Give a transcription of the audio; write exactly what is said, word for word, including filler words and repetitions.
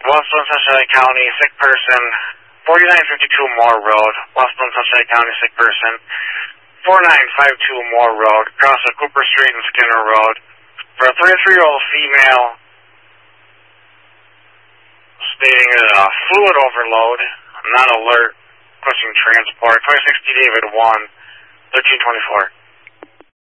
Westland Sunshine County, sick person, forty-nine fifty-two Moore Road, Westland Sunshine County, sick person, forty-nine fifty-two Moore Road, across of Cooper Street and Skinner Road, for a thirty-three-year-old female stating a fluid overload, not alert, pushing transport, twenty sixty David one, thirteen twenty-four.